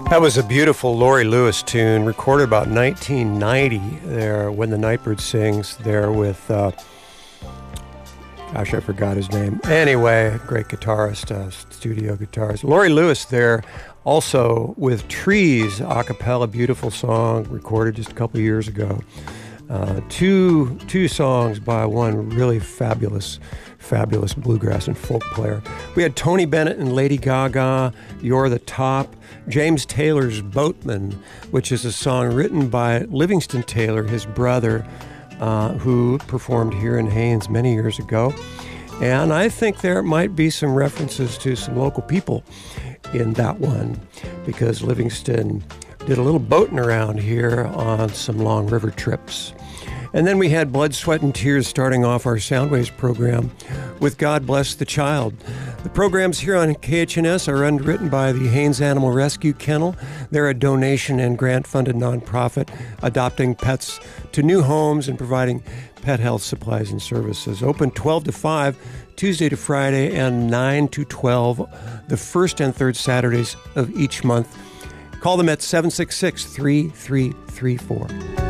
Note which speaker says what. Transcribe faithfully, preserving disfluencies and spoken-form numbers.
Speaker 1: That was a beautiful Laurie Lewis tune, recorded about nineteen ninety there, When the Nightbird Sings, there with, uh, gosh, I forgot his name. Anyway, great guitarist, uh, studio guitarist. Laurie Lewis there, also with Trees, a cappella, beautiful song, recorded just a couple years ago. Uh, two two songs by one really fabulous, fabulous bluegrass and folk player. We had Tony Bennett and Lady Gaga, You're the Top, James Taylor's Boatman, which is a song written by Livingston Taylor, his brother, uh, who performed here in Haines many years ago. And I think there might be some references to some local people in that one, because Livingston did a little boating around here on some long river trips. And then we had Blood, Sweat, and Tears starting off our Soundwaves program with God Bless the Child. The programs here on K H N S are underwritten by the Haines Animal Rescue Kennel. They're a donation and grant-funded nonprofit adopting pets to new homes and providing pet health supplies and services. Open twelve to five, Tuesday to Friday, and nine to twelve, the first and third Saturdays of each month. Call them at seven six six, three three three four.